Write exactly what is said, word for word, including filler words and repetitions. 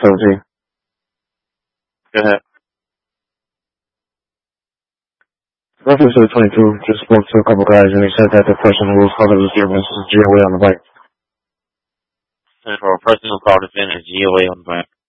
seventeen. Go ahead. Reference to the twenty-two, just spoke to a couple guys and they said that the person who was called was given G O A on the bike. And for a person who called us in is G O A on the bike.